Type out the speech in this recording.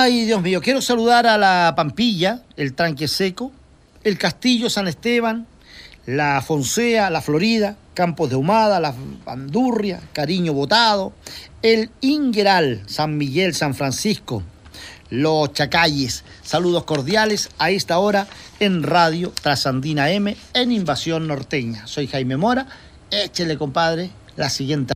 Ay, Dios mío, quiero saludar a la Pampilla, el Tranque Seco, el Castillo San Esteban, la Fonsea, la Florida, Campos de Humada, la Bandurria, Cariño Botado, el Ingueral, San Miguel, San Francisco, los Chacalles. Saludos cordiales a esta hora en Radio Trasandina M en Invasión Norteña. Soy Jaime Mora. Échele, compadre, la siguiente